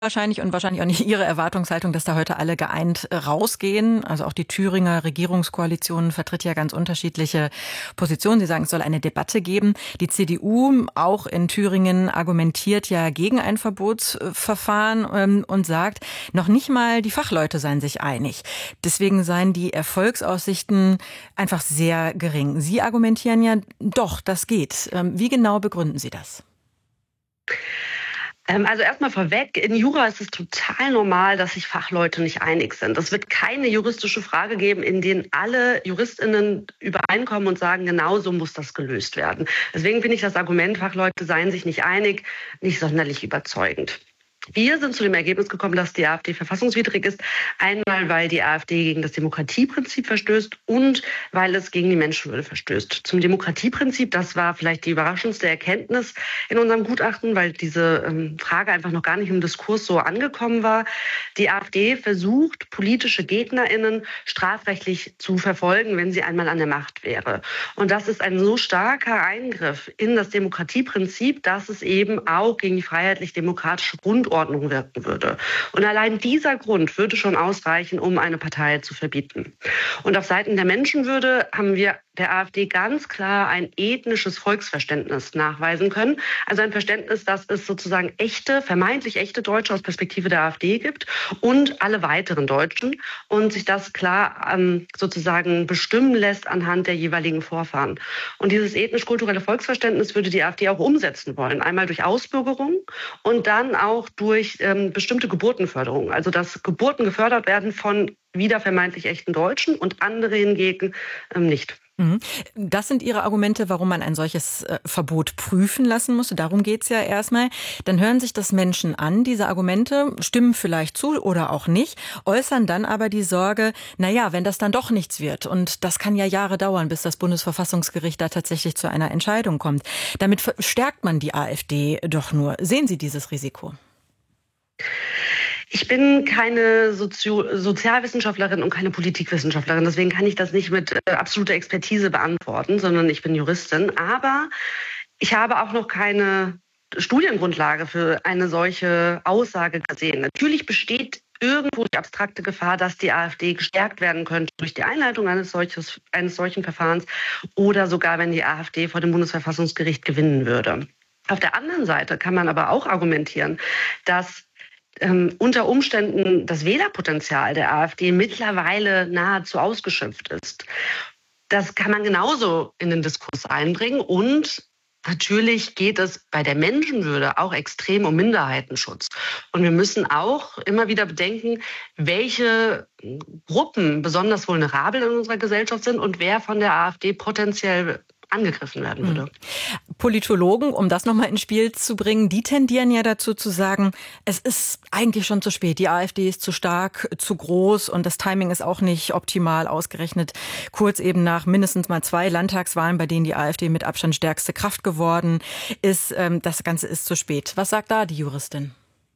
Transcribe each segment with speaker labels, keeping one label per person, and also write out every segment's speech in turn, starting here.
Speaker 1: wahrscheinlich und wahrscheinlich auch nicht Ihre Erwartungshaltung, dass da heute alle geeint rausgehen. Also auch die Thüringer Regierungskoalition vertritt ja ganz unterschiedliche Positionen. Sie sagen, es soll eine Debatte geben. Die CDU, auch in Thüringen, argumentiert ja gegen ein Verbotsverfahren und sagt, noch nicht mal die Fachleute seien sich einig. Deswegen seien die Erfolgsaussichten einfach sehr gering. Sie argumentieren ja, doch, das geht. Wie genau begründen Sie das?
Speaker 2: Also erstmal vorweg, in Jura ist es total normal, dass sich Fachleute nicht einig sind. Es wird keine juristische Frage geben, in denen alle JuristInnen übereinkommen und sagen, genau so muss das gelöst werden. Deswegen finde ich das Argument, Fachleute seien sich nicht einig, nicht sonderlich überzeugend. Wir sind zu dem Ergebnis gekommen, dass die AfD verfassungswidrig ist. Einmal, weil die AfD gegen das Demokratieprinzip verstößt und weil es gegen die Menschenwürde verstößt. Zum Demokratieprinzip, das war vielleicht die überraschendste Erkenntnis in unserem Gutachten, weil diese Frage einfach noch gar nicht im Diskurs so angekommen war. Die AfD versucht, politische GegnerInnen strafrechtlich zu verfolgen, wenn sie einmal an der Macht wäre. Und das ist ein so starker Eingriff in das Demokratieprinzip, dass es eben auch gegen die freiheitlich-demokratische Grundordnung wirken würde. Und allein dieser Grund würde schon ausreichen, um eine Partei zu verbieten. Und auf Seiten der Menschenwürde haben wir der AfD ganz klar ein ethnisches Volksverständnis nachweisen können. Also ein Verständnis, dass es sozusagen echte, vermeintlich echte Deutsche aus Perspektive der AfD gibt und alle weiteren Deutschen und sich das klar sozusagen bestimmen lässt anhand der jeweiligen Vorfahren. Und dieses ethnisch-kulturelle Volksverständnis würde die AfD auch umsetzen wollen. Einmal durch Ausbürgerung und dann auch durch bestimmte Geburtenförderung. Also dass Geburten gefördert werden von wieder vermeintlich echten Deutschen und andere hingegen nicht.
Speaker 1: Das sind Ihre Argumente, warum man ein solches Verbot prüfen lassen muss. Darum geht's ja erstmal. Dann hören sich das Menschen an. Diese Argumente stimmen vielleicht zu oder auch nicht, äußern dann aber die Sorge, naja, wenn das dann doch nichts wird. Und das kann ja Jahre dauern, bis das Bundesverfassungsgericht da tatsächlich zu einer Entscheidung kommt. Damit stärkt man die AfD doch nur. Sehen Sie dieses Risiko?
Speaker 2: Ich bin keine Sozialwissenschaftlerin und keine Politikwissenschaftlerin. Deswegen kann ich das nicht mit absoluter Expertise beantworten, sondern ich bin Juristin. Aber ich habe auch noch keine Studiengrundlage für eine solche Aussage gesehen. Natürlich besteht irgendwo die abstrakte Gefahr, dass die AfD gestärkt werden könnte durch die Einleitung eines solchen Verfahrens oder sogar, wenn die AfD vor dem Bundesverfassungsgericht gewinnen würde. Auf der anderen Seite kann man aber auch argumentieren, dass unter Umständen das Wählerpotenzial der AfD mittlerweile nahezu ausgeschöpft ist. Das kann man genauso in den Diskurs einbringen und natürlich geht es bei der Menschenwürde auch extrem um Minderheitenschutz. Und wir müssen auch immer wieder bedenken, welche Gruppen besonders vulnerabel in unserer Gesellschaft sind und wer von der AfD potenziell angegriffen werden würde.
Speaker 1: Politologen, um das nochmal ins Spiel zu bringen, die tendieren ja dazu zu sagen, es ist eigentlich schon zu spät. Die AfD ist zu stark, zu groß und das Timing ist auch nicht optimal ausgerechnet. Kurz eben nach mindestens mal 2 Landtagswahlen, bei denen die AfD mit Abstand stärkste Kraft geworden ist. Das Ganze ist zu spät. Was sagt da die Juristin?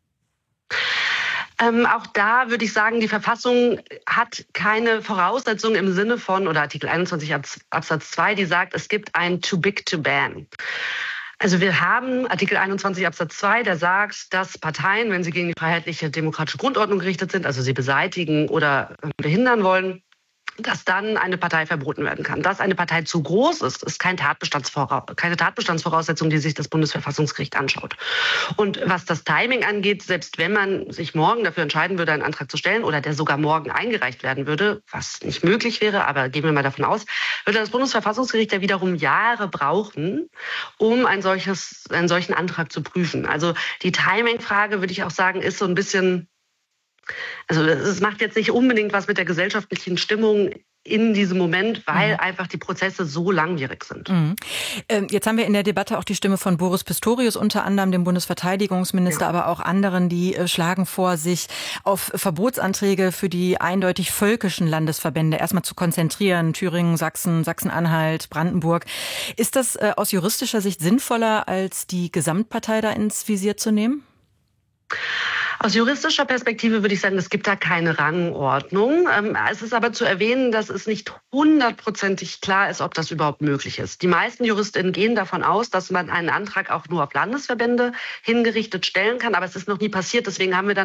Speaker 2: Auch da würde ich sagen, die Verfassung hat keine Voraussetzung im Sinne von, oder Artikel 21 Absatz 2, die sagt, es gibt ein too big to ban. Also wir haben Artikel 21 Absatz 2, der sagt, dass Parteien, wenn sie gegen die freiheitliche demokratische Grundordnung gerichtet sind, also sie beseitigen oder behindern wollen, dass dann eine Partei verboten werden kann. Dass eine Partei zu groß ist keine Tatbestandsvoraussetzung, die sich das Bundesverfassungsgericht anschaut. Und was das Timing angeht, selbst wenn man sich morgen dafür entscheiden würde, einen Antrag zu stellen oder der sogar morgen eingereicht werden würde, was nicht möglich wäre, aber gehen wir mal davon aus, würde das Bundesverfassungsgericht ja wiederum Jahre brauchen, um einen solchen Antrag zu prüfen. Also die Timing-Frage, würde ich auch sagen, ist so ein bisschen. Also es macht jetzt nicht unbedingt was mit der gesellschaftlichen Stimmung in diesem Moment, weil einfach die Prozesse so langwierig sind.
Speaker 1: Jetzt haben wir in der Debatte auch die Stimme von Boris Pistorius, unter anderem dem Bundesverteidigungsminister, aber auch anderen, die schlagen vor, sich auf Verbotsanträge für die eindeutig völkischen Landesverbände erstmal zu konzentrieren. Thüringen, Sachsen, Sachsen-Anhalt, Brandenburg. Ist das aus juristischer Sicht sinnvoller, als die Gesamtpartei da ins Visier zu nehmen?
Speaker 2: Aus juristischer Perspektive würde ich sagen, es gibt da keine Rangordnung. Es ist aber zu erwähnen, dass es nicht hundertprozentig klar ist, ob das überhaupt möglich ist. Die meisten JuristInnen gehen davon aus, dass man einen Antrag auch nur auf Landesverbände hingerichtet stellen kann, aber es ist noch nie passiert. Deswegen haben wir dann